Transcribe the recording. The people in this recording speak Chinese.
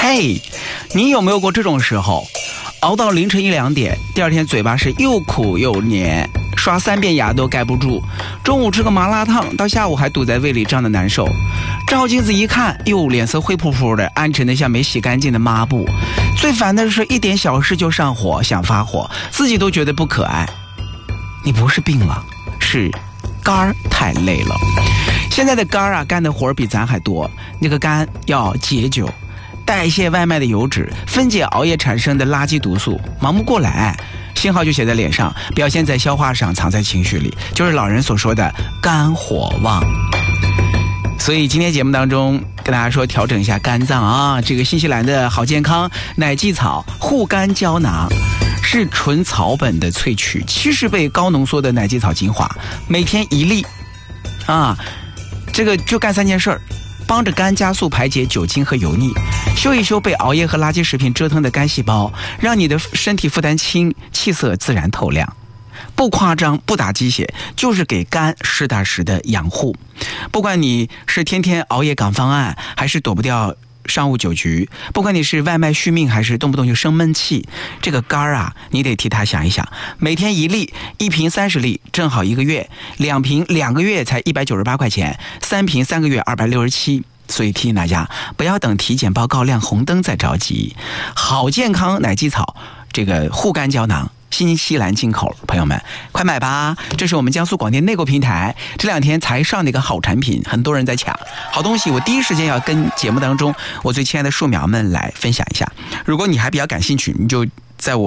嘿，你有没有过这种时候，熬到凌晨1、2点，第二天嘴巴是又苦又黏，刷3遍牙都盖不住，中午吃个麻辣烫，到下午还堵在胃里，胀得难受。照镜子一看，脸色灰扑扑的，暗沉的像没洗干净的抹布。最烦的是一点小事就上火，想发火，自己都觉得不可爱。你不是病了，是肝太累了。现在的肝干的活比咱还多。那个肝要解酒，代谢外卖的油脂，分解熬夜产生的垃圾毒素，忙不过来，信号就写在脸上，表现在消化上，藏在情绪里，就是老人所说的肝火旺。所以今天节目当中跟大家说，调整一下肝脏啊。这个新西兰的好健康奶蓟草护肝胶囊是纯草本的萃取，70倍高浓缩的奶蓟草精华，每天1粒啊，这个就干3件事儿，帮着肝加速排解酒精和油腻，修一修被熬夜和垃圾食品折腾的肝细胞，让你的身体负担轻，气色自然透亮。不夸张，不打鸡血，就是给肝实打实的养护。不管你是天天熬夜赶方案，还是躲不掉商务酒局，不管你是外卖续命，还是动不动就生闷气，这个肝你得替他想一想。每天1粒，1瓶30粒，正好1个月；2瓶2个月才198块钱，3瓶3个月267。所以提醒大家，不要等体检报告亮红灯再着急。好健康奶蓟草这个护肝胶囊，新西兰进口，朋友们快买吧！这是我们江苏广电内购平台这2天才上的一个好产品，很多人在抢好东西，我第一时间要跟节目当中我最亲爱的树苗们来分享一下。如果你还比较感兴趣，你就在我